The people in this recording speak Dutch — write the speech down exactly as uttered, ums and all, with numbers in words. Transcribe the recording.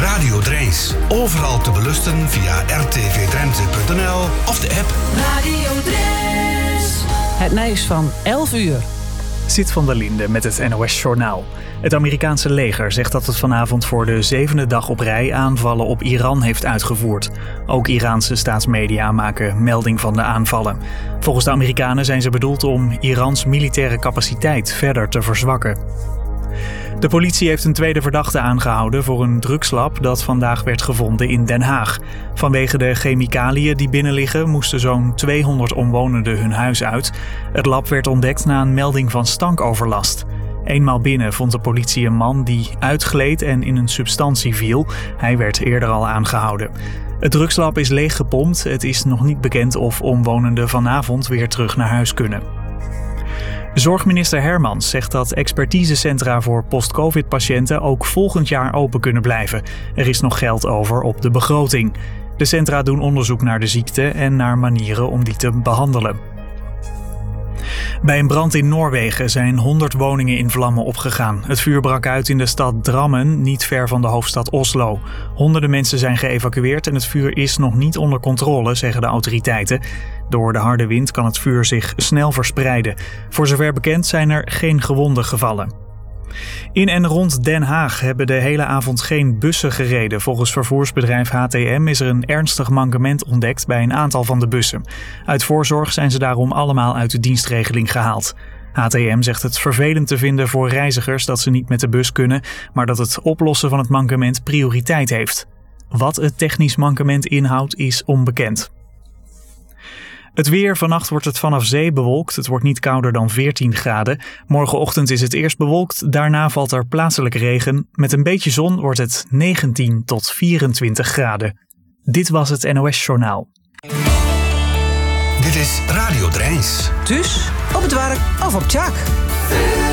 Radio Drijns. Overal te beluisteren via r t v drenthe punt n l of de app. Radio Drijns. Het nieuws van elf uur. Zit van der Linde met het N O S-journaal. Het Amerikaanse leger zegt dat het vanavond voor de zevende dag op rij aanvallen op Iran heeft uitgevoerd. Ook Iraanse staatsmedia maken melding van de aanvallen. Volgens de Amerikanen zijn ze bedoeld om Irans militaire capaciteit verder te verzwakken. De politie heeft een tweede verdachte aangehouden voor een drugslab dat vandaag werd gevonden in Den Haag. Vanwege de chemicaliën die binnenliggen moesten zo'n tweehonderd omwonenden hun huis uit. Het lab werd ontdekt na een melding van stankoverlast. Eenmaal binnen vond de politie een man die uitgleed en in een substantie viel. Hij werd eerder al aangehouden. Het drugslab is leeggepompt. Het is nog niet bekend of omwonenden vanavond weer terug naar huis kunnen. Zorgminister Hermans zegt dat expertisecentra voor post-covid-patiënten ook volgend jaar open kunnen blijven. Er is nog geld over op de begroting. De centra doen onderzoek naar de ziekte en naar manieren om die te behandelen. Bij een brand in Noorwegen zijn honderd woningen in vlammen opgegaan. Het vuur brak uit in de stad Drammen, niet ver van de hoofdstad Oslo. Honderden mensen zijn geëvacueerd en het vuur is nog niet onder controle, zeggen de autoriteiten. Door de harde wind kan het vuur zich snel verspreiden. Voor zover bekend zijn er geen gewonden gevallen. In en rond Den Haag hebben de hele avond geen bussen gereden. Volgens vervoersbedrijf H T M is er een ernstig mankement ontdekt bij een aantal van de bussen. Uit voorzorg zijn ze daarom allemaal uit de dienstregeling gehaald. H T M zegt het vervelend te vinden voor reizigers dat ze niet met de bus kunnen, maar dat het oplossen van het mankement prioriteit heeft. Wat het technisch mankement inhoudt is onbekend. Het weer, vannacht wordt het vanaf zee bewolkt. Het wordt niet kouder dan veertien graden. Morgenochtend is het eerst bewolkt, daarna valt er plaatselijk regen. Met een beetje zon wordt het negentien tot vierentwintig graden. Dit was het N O S-journaal. Dit is Radio Drijns. Dus op het werk of op tjak.